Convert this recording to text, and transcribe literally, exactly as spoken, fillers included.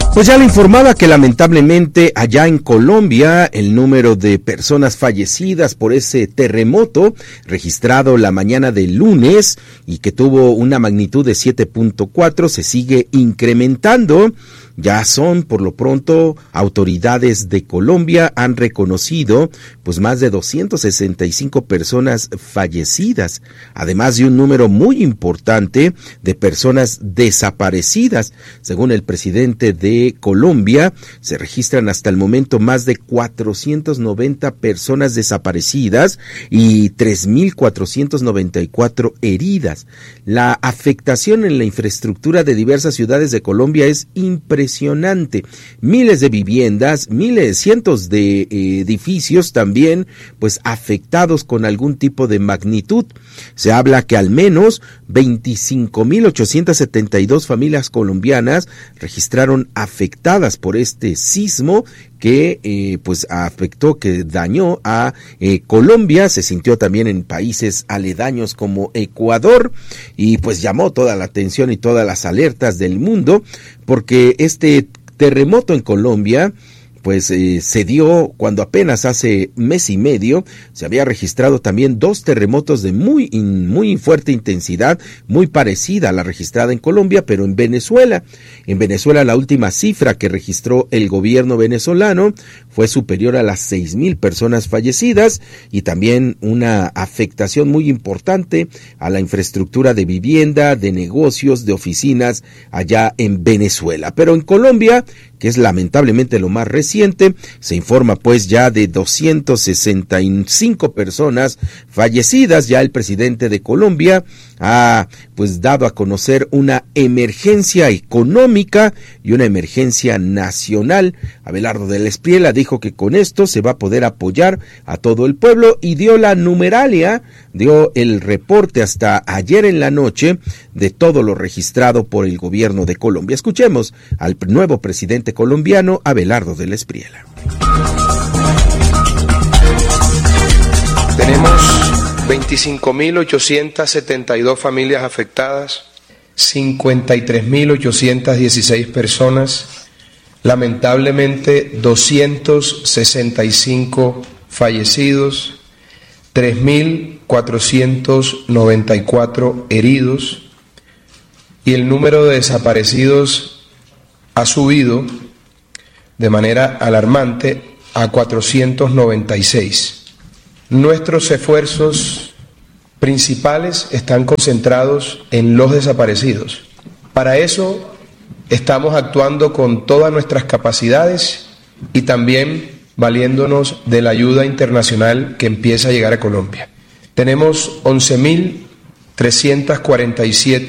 Pues ya le informaba que lamentablemente allá en Colombia el número de personas fallecidas por ese terremoto registrado la mañana del lunes y que tuvo una magnitud de siete punto cuatro se sigue incrementando. Ya son, por lo pronto, autoridades de Colombia han reconocido pues más de doscientas sesenta y cinco personas fallecidas, además de un número muy importante de personas desaparecidas. Según el presidente de Colombia, se registran hasta el momento más de cuatrocientas noventa personas desaparecidas y tres mil cuatrocientas noventa y cuatro heridas. La afectación en la infraestructura de diversas ciudades de Colombia es impresionante. Impresionante. Miles de viviendas, miles, cientos de eh, edificios también, pues afectados con algún tipo de magnitud. Se habla que al menos veinticinco mil ochocientas setenta y dos familias colombianas registraron afectadas por este sismo que eh, pues afectó, que dañó a eh, Colombia. Se sintió también en países aledaños como Ecuador y pues llamó toda la atención y todas las alertas del mundo porque este terremoto en Colombia pues eh, se dio cuando apenas hace mes y medio se había registrado también dos terremotos de muy, muy fuerte intensidad, muy parecida a la registrada en Colombia, pero en Venezuela. En Venezuela la última cifra que registró el gobierno venezolano fue superior a las seis mil personas fallecidas y también una afectación muy importante a la infraestructura de vivienda, de negocios, de oficinas allá en Venezuela. Pero en Colombia, que es lamentablemente lo más reciente, se informa pues ya de doscientas sesenta y cinco personas fallecidas. Ya el presidente de Colombia ha pues dado a conocer una emergencia económica y una emergencia nacional. Abelardo del Espriella dijo que con esto se va a poder apoyar a todo el pueblo y dio la numeralia, dio el reporte hasta ayer en la noche de todo lo registrado por el gobierno de Colombia. Escuchemos al nuevo presidente colombiano, Abelardo del Espriella. Tenemos veinticinco mil ochocientas setenta y dos familias afectadas, cincuenta y tres mil ochocientas dieciséis personas, lamentablemente doscientos sesenta y cinco fallecidos, tres mil cuatrocientos noventa y cuatro heridos y el número de desaparecidos ha subido de manera alarmante a cuatrocientos noventa y seis. Nuestros esfuerzos principales están concentrados en los desaparecidos. Para eso estamos actuando con todas nuestras capacidades y también valiéndonos de la ayuda internacional que empieza a llegar a Colombia. Tenemos once mil trescientas cuarenta y siete